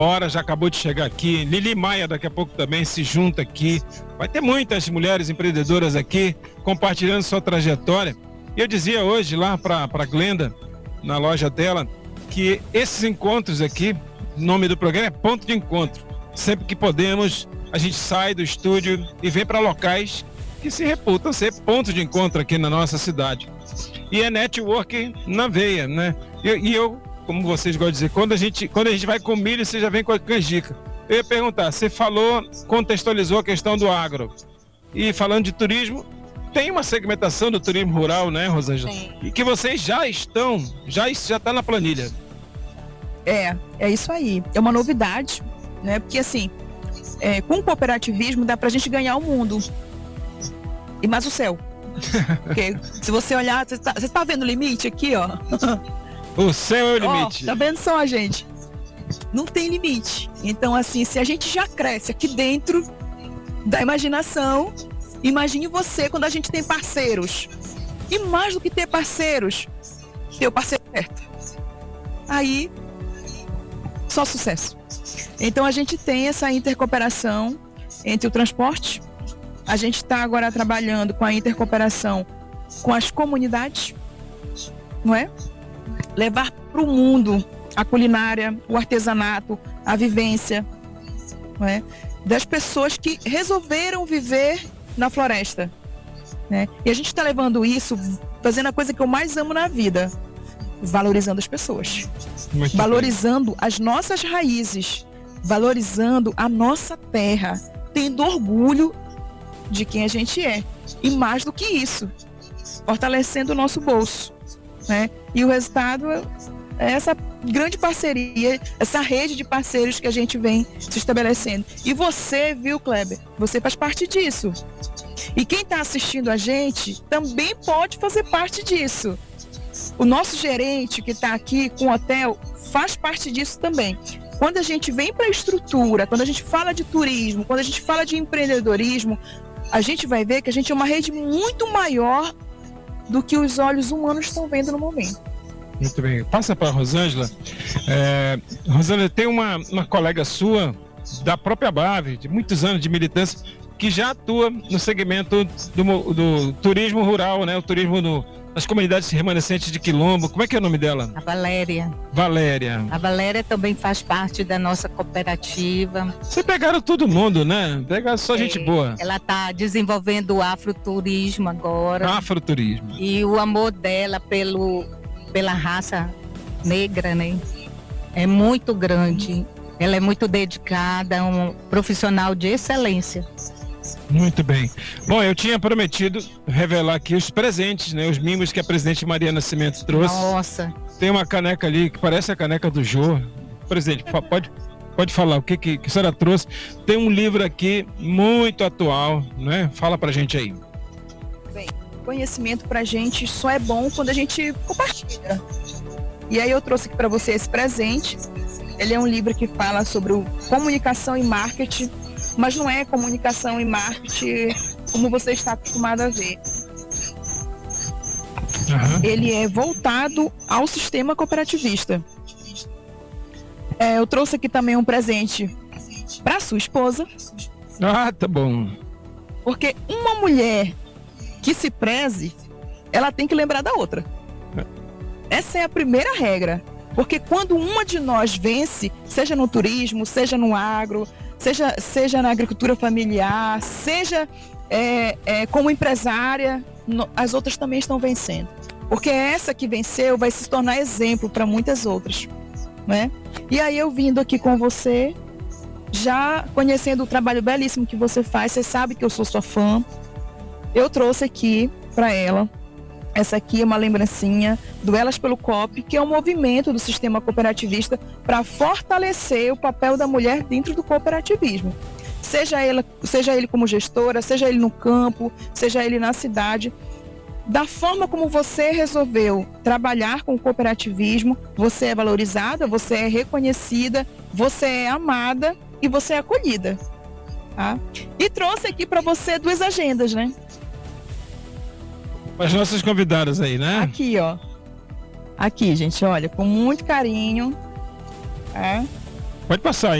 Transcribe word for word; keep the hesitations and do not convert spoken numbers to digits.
Ora já acabou de chegar aqui, Lili Maia daqui a pouco também se junta aqui. Vai ter muitas mulheres empreendedoras aqui compartilhando sua trajetória. E eu dizia hoje lá para a Glenda, na loja dela, que esses encontros aqui, o nome do programa é Ponto de Encontro. Sempre que podemos, a gente sai do estúdio e vem para locais que se reputam ser pontos de encontro aqui na nossa cidade. E é network na veia, né? E, e eu, como vocês gostam de dizer, quando a gente, quando a gente vai com milho, você já vem com a canjica. Eu ia perguntar, você falou, contextualizou a questão do agro. E falando de turismo, tem uma segmentação do turismo rural, né, Rosângela? Sim. E que vocês já estão, já já está na planilha. É, é isso aí. É uma novidade, né? Porque assim, é, com o cooperativismo dá pra gente ganhar o mundo. E mais o céu. Porque se você olhar, você tá, você tá vendo o limite aqui, ó? O céu é o limite. Ó, tá vendo só, gente? Não tem limite. Então, assim, se a gente já cresce aqui dentro da imaginação, imagine você quando a gente tem parceiros. E mais do que ter parceiros, ter o parceiro certo. Aí, só sucesso. Então, a gente tem essa intercooperação entre o transporte. A gente está agora trabalhando com a intercooperação com as comunidades, não é? Levar para o mundo a culinária, o artesanato, a vivência, não é? Das pessoas que resolveram viver na floresta, né? E a gente está levando isso, fazendo a coisa que eu mais amo na vida, valorizando as pessoas, Muito valorizando bem. As nossas raízes, valorizando a nossa terra, tendo orgulho de quem a gente é. E mais do que isso, fortalecendo o nosso bolso, né? E o resultado é essa grande parceria, essa rede de parceiros que a gente vem se estabelecendo. E você, viu, Kleber? Você faz parte disso. E quem está assistindo a gente também pode fazer parte disso. O nosso gerente que está aqui com o hotel faz parte disso também. Quando a gente vem para a estrutura, quando a gente fala de turismo, quando a gente fala de empreendedorismo, a gente vai ver que a gente é uma rede muito maior do que os olhos humanos estão vendo no momento. Muito bem. Passa para a Rosângela. É, Rosângela, tem uma, uma colega sua, da própria Bave, de muitos anos de militância, que já atua no segmento do, do turismo rural, né? O turismo no, nas comunidades remanescentes de Quilombo. Como é que é o nome dela? A Valéria. Valéria. A Valéria também faz parte da nossa cooperativa. Vocês pegaram todo mundo, né? Pegaram só gente É, boa. Ela está desenvolvendo o afroturismo agora. Afroturismo. E o amor dela pelo, pela raça negra, né? É muito grande. Ela é muito dedicada, é um profissional de excelência. Muito bem. Bom, eu tinha prometido revelar aqui os presentes, né? Os mimos que a presidente Maria Nascimento trouxe. Nossa. Tem uma caneca ali que parece a caneca do Jô. Presidente, pode, pode falar o que, que, que a senhora trouxe. Tem um livro aqui muito atual, né? Fala pra gente aí. Bem, conhecimento pra gente só é bom quando a gente compartilha. E aí eu trouxe aqui para você esse presente. Ele é um livro que fala sobre o comunicação e marketing, mas não é comunicação e marketing como você está acostumado a ver. Uhum. Ele é voltado ao sistema cooperativista. É, eu trouxe aqui também um presente para sua esposa. Ah, tá bom. Porque uma mulher que se preze, ela tem que lembrar da outra. Essa é a primeira regra. Porque quando uma de nós vence, seja no turismo, seja no agro, seja, seja na agricultura familiar, seja é, é, como empresária, no, as outras também estão vencendo. Porque essa que venceu vai se tornar exemplo para muitas outras, né? E aí eu vindo aqui com você, já conhecendo o trabalho belíssimo que você faz, você sabe que eu sou sua fã, eu trouxe aqui para ela. Essa aqui é uma lembrancinha do Elas pelo Coop, que é um movimento do sistema cooperativista para fortalecer o papel da mulher dentro do cooperativismo. Seja ela, seja ele como gestora, seja ele no campo, seja ele na cidade. Da forma como você resolveu trabalhar com o cooperativismo, você é valorizada, você é reconhecida, você é amada e você é acolhida. Tá? E trouxe aqui para você duas agendas, né? As nossas convidadas aí, né? Aqui, ó. Aqui, gente, olha, com muito carinho. É. Pode passar aí.